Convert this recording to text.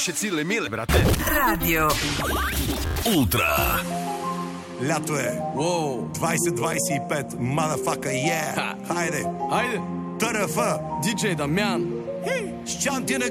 Više cile mile, brate. Radio Ultra. Лято е. Wow. 2025. Motherfucker, yeah. Хайде. Хайде. ТРФ. Диджей Дамян. С чанти на